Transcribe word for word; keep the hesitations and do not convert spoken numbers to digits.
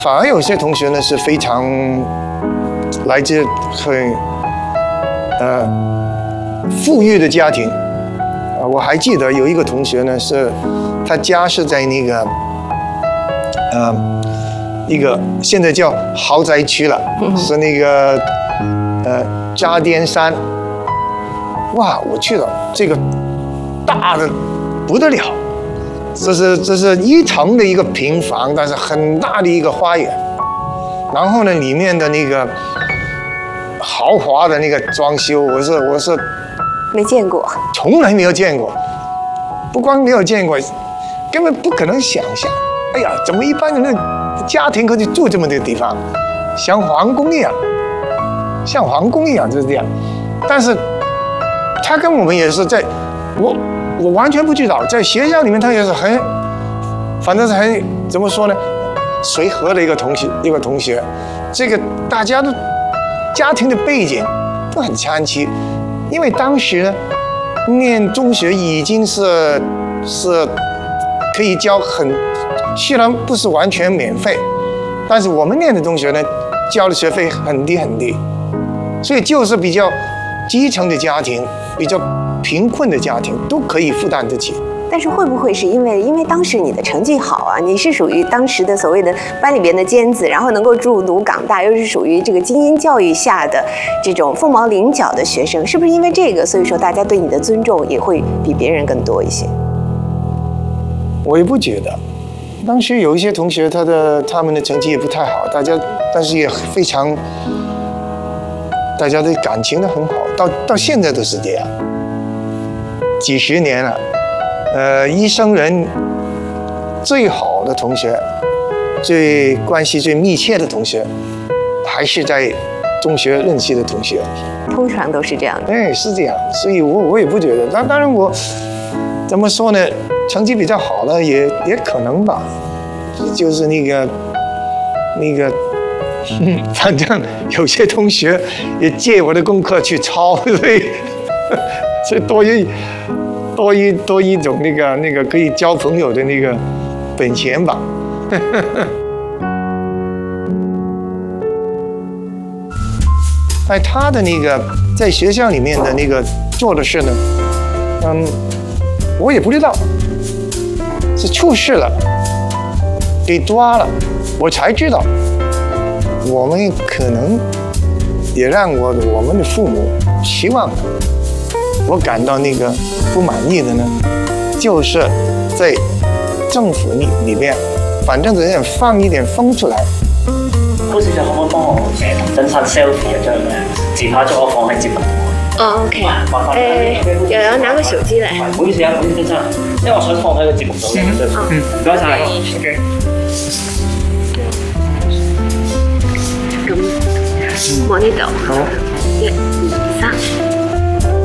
反而有些同学呢是非常来自很呃富裕的家庭。啊，我还记得有一个同学呢，是他家是在那个呃一个现在叫豪宅区了，是那个呃渣甸山。哇，我去了，这个大的不得了。这是这是一层的一个平房，但是很大的一个花园，然后呢，里面的那个豪华的那个装修，我是我是没见过， 从来没有见过，不光没有见过，根本不可能想象。哎呀，怎么一般人的家庭可以住这么的地方，像皇宫一样，像皇宫一样就是这样。但是他跟我们也是在，我。我完全不知道，在学校里面他也是很，反正是很怎么说呢，随和的一个同学，一个同学，这个大家的家庭的背景都很参差，因为当时呢，念中学已经是是可以交很，虽然不是完全免费，但是我们念的中学呢，交的学费很低很低，所以就是比较基层的家庭，比较贫困的家庭都可以负担得起。 但是会不会是因为因为当时你的成绩好啊，你是属于当时的所谓的班里边的尖子，然后能够入读港大，又是属于这个精英教育下的这种凤毛麟角的学生，是不是因为这个，所以说大家对你的尊重也会比别人更多一些？ 我也不觉得，当时有一些同学他的他们的成绩也不太好，大家但是也非常，大家的感情都很好，到到现在都是这样。几十年了，呃，一生人最好的同学，最关系最密切的同学，还是在中学认识的同学。 通常都是这样的。 哎，是这样，所以我我也不觉得。那当然我怎么说呢？成绩比较好的也也可能吧，就是那个那个，反正有些同学也借我的功课去抄，所以。所以多一多一多一种那个那个可以交朋友的那个本钱吧。哎，他的那个在学校里面的那个做的事呢，嗯，我也不知道，是出事了，给抓了，我才知道。我们可能也让我我们的父母希望的。我感到那个不满意的呢，就是在政府里里邊，反正人放一點風出嚟。 高小姐可唔可以幫我誒同真山 selfie 一張咧？自拍咗我放喺節目度。 哦 ，OK。誒，又有拿個手機嚟。 唔好意思啊，唔好意思真真，因為我想放喺個節目度嘅。嗯，唔該晒。OK。 咁，我呢度。好。一、二、三。